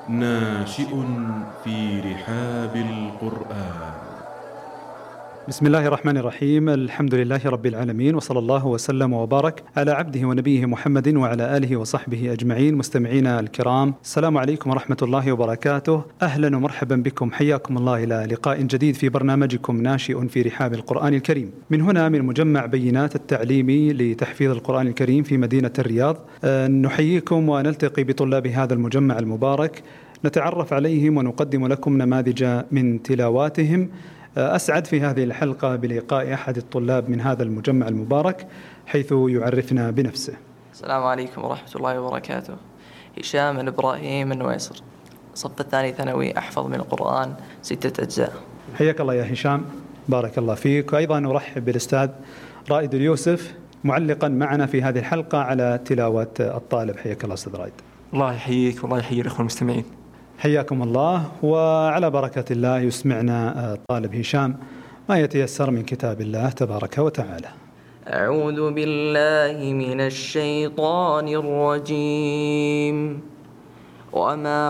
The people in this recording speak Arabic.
ناشئ في رحاب القرآن. بسم الله الرحمن الرحيم. الحمد لله رب العالمين، وصلى الله وسلم وبارك على عبده ونبيه محمد وعلى آله وصحبه أجمعين. مستمعينا الكرام، السلام عليكم ورحمة الله وبركاته. أهلا ومرحبا بكم، حياكم الله إلى لقاء جديد في برنامجكم ناشئ في رحاب القرآن الكريم، من هنا من مجمع بينات التعليمي لتحفيظ القرآن الكريم في مدينة الرياض. نحييكم ونلتقي بطلاب هذا المجمع المبارك، نتعرف عليهم ونقدم لكم نماذج من تلاواتهم. أسعد في هذه الحلقة بلقاء أحد الطلاب من هذا المجمع المبارك، حيث يعرفنا بنفسه. السلام عليكم ورحمة الله وبركاته. هشام إبراهيم النويصر، صف الثاني ثانوي، أحفظ من القرآن 6 أجزاء. حياك الله يا هشام، بارك الله فيك. وأيضا نرحب بالأستاذ رائد اليوسف، معلقا معنا في هذه الحلقة على تلاوة الطالب. حياك الله أستاذ رائد. الله يحييك والله يحيي الأخوة المستمعين. حياكم الله. وعلى بركة الله يسمعنا الطالب هشام ما يتيسر من كتاب الله تبارك وتعالى. أعوذ بالله من الشيطان الرجيم. وما